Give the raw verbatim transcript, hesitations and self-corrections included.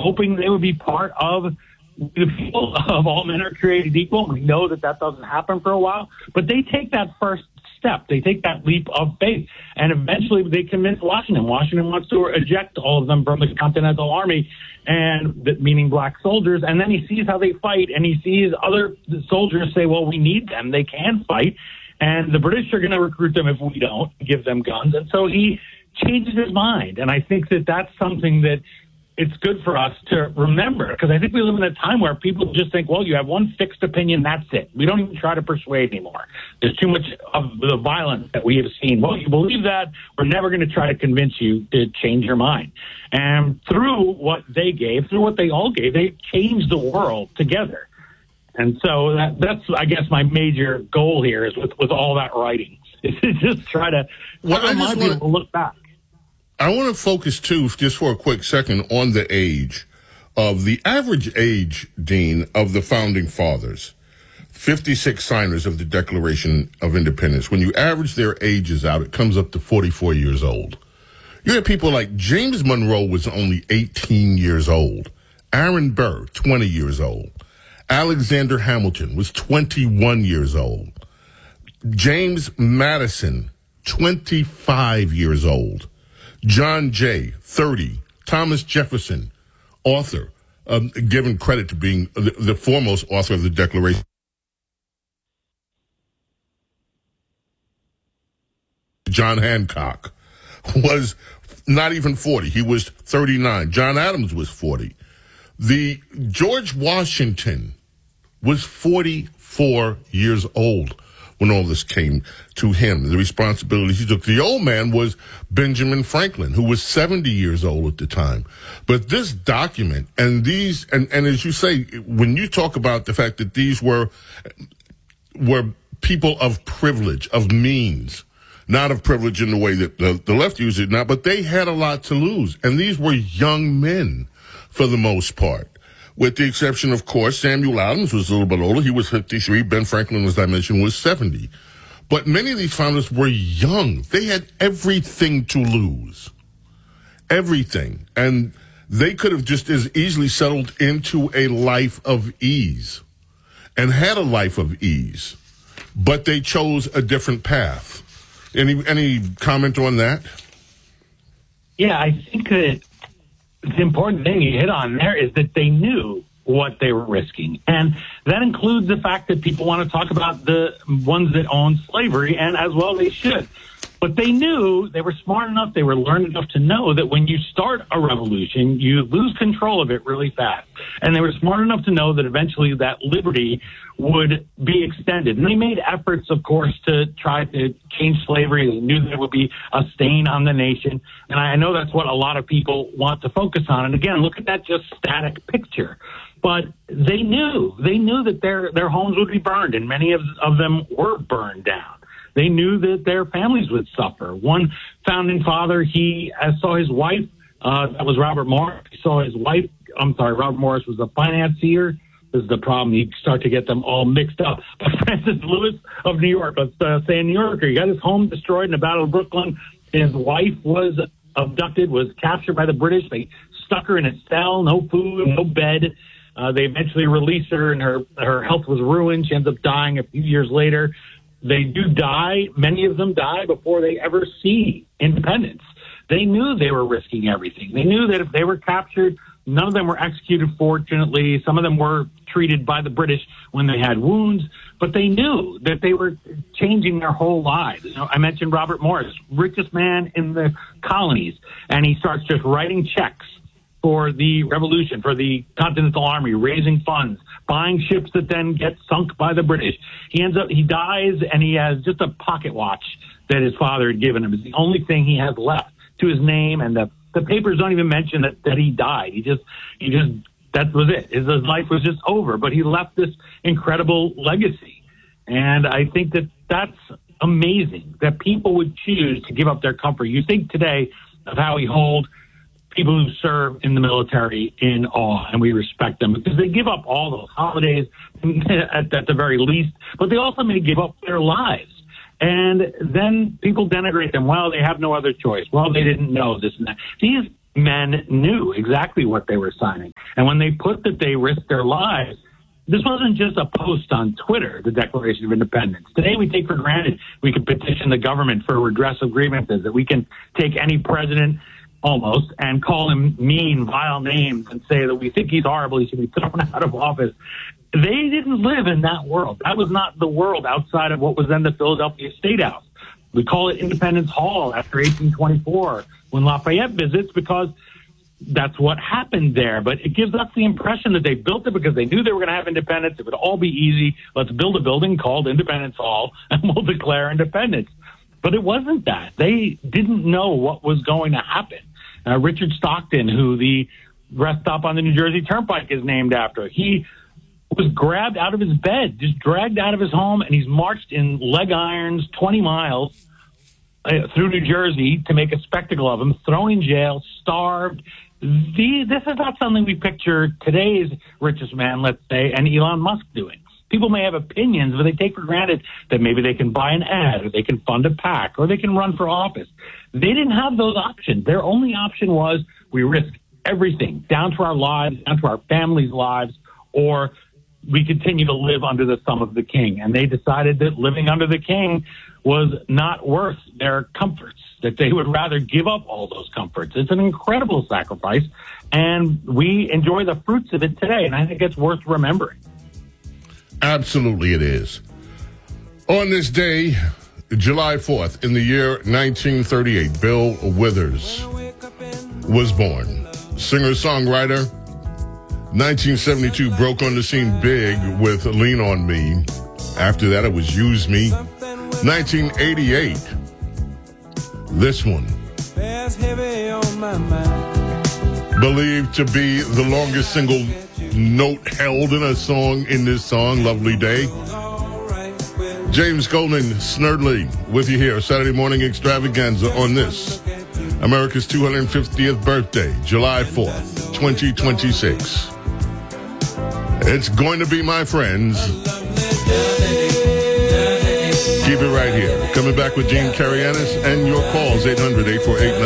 hoping they would be part of the people of all men are created equal. We know that that doesn't happen for a while, but they take that first step. They take that leap of faith, and eventually they convince Washington. Washington wants to eject all of them from the Continental Army, and meaning black soldiers. And then he sees how they fight, and he sees other soldiers say, well, we need them. They can fight, and the British are going to recruit them if we don't give them guns. And so he changes his mind, and I think that that's something that it's good for us to remember, because I think we live in a time where people just think, well, you have one fixed opinion, that's it. We don't even try to persuade anymore. There's too much of the violence that we have seen. Well, you believe that, we're never going to try to convince you to change your mind. And through what they gave, through what they all gave, they changed the world together. And so that, that's, I guess, my major goal here is with, with all that writing, is to just try to well, remind people to look back. I want to focus, too, just for a quick second, on the age of the average age, Dean, of the Founding Fathers, fifty-six signers of the Declaration of Independence. When you average their ages out, it comes up to forty-four years old. You have people like James Monroe was only eighteen years old. Aaron Burr, twenty years old. Alexander Hamilton was twenty-one years old. James Madison, twenty-five years old. John Jay, thirty. Thomas Jefferson, author, um, given credit to being the, the foremost author of the Declaration. John Hancock was not even forty. He was thirty-nine. John Adams was forty. The George Washington was forty-four years old when all this came to him, the responsibilities he took. The old man was Benjamin Franklin, who was seventy years old at the time. But this document and these, and, and as you say, when you talk about the fact that these were, were people of privilege, of means, not of privilege in the way that the, the left uses it now, but they had a lot to lose. And these were young men for the most part. With the exception, of course, Samuel Adams was a little bit older. He was fifty-three. Ben Franklin, as I mentioned, was seventy. But many of these founders were young. They had everything to lose. Everything. And they could have just as easily settled into a life of ease and had a life of ease. But they chose a different path. Any, any comment on that? Yeah, I think that the important thing you hit on there is that they knew what they were risking. And that includes the fact that people want to talk about the ones that own slavery, and as well they should. But they knew, they were smart enough, they were learned enough to know that when you start a revolution, you lose control of it really fast. And they were smart enough to know that eventually that liberty would be extended. And they made efforts, of course, to try to change slavery. They knew that it would be a stain on the nation. And I know that's what a lot of people want to focus on. And again, look at that just static picture. But they knew, they knew that their, their homes would be burned, and many of, of them were burned down. They knew that their families would suffer. One founding father, he uh, saw his wife, uh, that was Robert Morris. He saw his wife, I'm sorry, Robert Morris was a financier. This is the problem. You start to get them all mixed up. But Francis Lewis of New York, let's uh, say a New Yorker, he got his home destroyed in the Battle of Brooklyn. His wife was abducted, was captured by the British. They stuck her in a cell, no food, no bed. Uh, they eventually released her, and her, her health was ruined. She ends up dying a few years later. They do die. Many of them die before they ever see independence. They knew they were risking everything. They knew that if they were captured, none of them were executed, fortunately. Some of them were treated by the British when they had wounds, but they knew that they were changing their whole lives. You know, I mentioned Robert Morris, richest man in the colonies, and he starts just writing checks for the revolution, for the Continental Army, raising funds, buying ships that then get sunk by the British. He ends up, he dies, and he has just a pocket watch that his father had given him. It's the only thing he has left to his name, and the, the papers don't even mention that, that he died. He just, he just, that was it. His, his life was just over, but he left this incredible legacy. And I think that that's amazing, that people would choose to give up their comfort. You think today of how we hold people who serve in the military in awe, and we respect them because they give up all those holidays at, at the very least, but they also may give up their lives. And then people denigrate them. Well, they have no other choice. Well, they didn't know this and that. These men knew exactly what they were signing. And when they put that they risked their lives, this wasn't just a post on Twitter, the Declaration of Independence. Today we take for granted we can petition the government for redress of grievances, that we can take any president almost and call him mean, vile names and say that we think he's horrible, he should be thrown out of office. They didn't live in that world. That was not the world outside of what was then the Philadelphia State House. We call it Independence Hall after eighteen twenty-four when Lafayette visits, because that's what happened there. But it gives us the impression that they built it because they knew they were going to have independence. It would all be easy. Let's build a building called Independence Hall and we'll declare independence. But it wasn't that. They didn't know what was going to happen. Uh, Richard Stockton, who the rest stop on the New Jersey Turnpike is named after, he was grabbed out of his bed, just dragged out of his home, and he's marched in leg irons twenty miles uh, through New Jersey to make a spectacle of him, thrown in jail, starved. The, this is not something we picture today's richest man, let's say, and Elon Musk doing. People may have opinions, but they take for granted that maybe they can buy an ad, or they can fund a PAC, or they can run for office. They didn't have those options. Their only option was we risk everything, down to our lives, down to our families' lives, or we continue to live under the thumb of the king. And they decided that living under the king was not worth their comforts, that they would rather give up all those comforts. It's an incredible sacrifice, and we enjoy the fruits of it today, and I think it's worth remembering. Absolutely it is. On this day, July fourth, in the year nineteen thirty-eight, Bill Withers was born. Singer-songwriter. nineteen seventy-two, broke on the scene big with Lean on Me. After that, it was Use Me. nineteen eighty-eight, this one. Believed to be the longest single note held in a song in this song, Lovely Day. James Golden, Snerdley, with you here, Saturday morning extravaganza on this, America's two hundred fiftieth birthday, July fourth, twenty twenty-six. It's going to be, my friends. Keep it right here. Coming back with Gene Carianis and your calls, eight hundred, eight four eight,